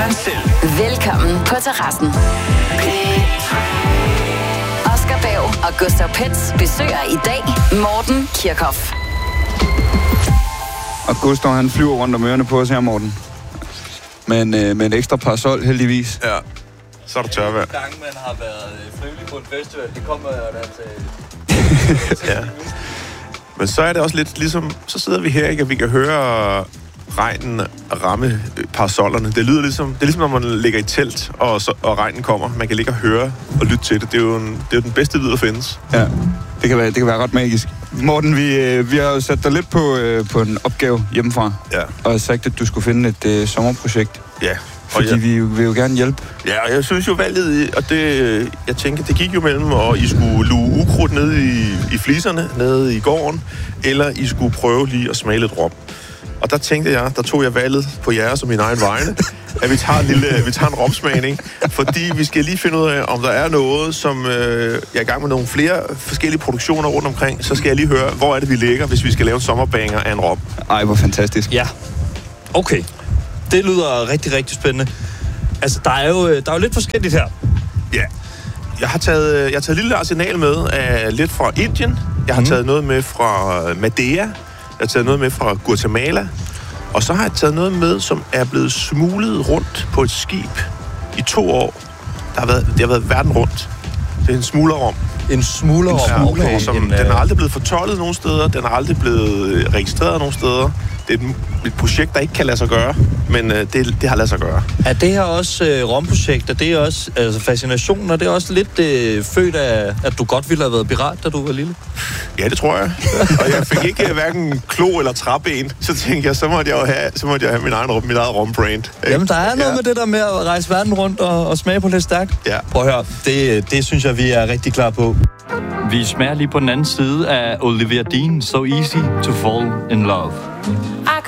selv. Velkommen på terrassen. Oscar Bag og Gustav Pets besøger i dag Morten Kirchhoff. Og Gustav, han flyver rundt om ørerne på os her, Morten. Men med en ekstra parasol, heldigvis. Ja, så er der tørvejr. Gange man har været frivillig på en festival, det kommer jo da til... Ja. Men så er det også lidt ligesom, så sidder vi her, ikke, og vi kan høre regnen ramme parasollerne. Det lyder ligesom, når man ligger i telt, og regnen kommer. Man kan ligge og høre og lytte til det. Det er jo den bedste lyd, der findes. Ja, det kan være ret magisk. Morten, vi har jo sat dig lidt på en opgave hjemmefra. Ja. Og sagt, at du skulle finde et sommerprojekt. Ja. Fordi vi vil jo gerne hjælpe. Ja, og jeg synes jo valget, og jeg tænker, det gik jo mellem, og I skulle luge ukrudt nede i fliserne, nede i gården, eller I skulle prøve lige at smage lidt rom. Og der tog jeg valget på jeres og min egen vegne, at vi tager en romsmagning, fordi vi skal lige finde ud af, om der er noget, som jeg er i gang med nogle flere forskellige produktioner rundt omkring, så skal jeg lige høre, hvor er det, vi ligger, hvis vi skal lave en sommerbanger af en rom. Ej, hvor fantastisk. Ja, okay. Det lyder rigtig, rigtig spændende. Altså, der er jo lidt forskelligt her. Ja. Jeg har taget et lille arsenal med af lidt fra Indien. Jeg har taget noget med fra Madeira. Jeg har taget noget med fra Guatemala. Og så har jeg taget noget med, som er blevet smuglet rundt på et skib i 2 år. Det har været verden rundt. Det er en smuglerrom. En smuglerrom? Ja, okay. Den er aldrig blevet fortolket nogen steder. Den er aldrig blevet registreret nogen steder. Det er et projekt, der ikke kan lade sig gøre, men det har ladet sig gøre. Er det her også romprojekt? Er det også fascination? Er det også lidt født af, at du godt ville have været pirat, da du var lille? Ja, det tror jeg. Og jeg fik ikke hverken klo eller træben. Så tænkte jeg, så måtte jeg have mit eget rombrand. Jamen, der er noget med det der med at rejse verden rundt og smage på lidt stærkt. Ja. Prøv at høre, det synes jeg, vi er rigtig klar på. Vi smager lige på den anden side af Olivia Dean, So Easy to Fall in Love. I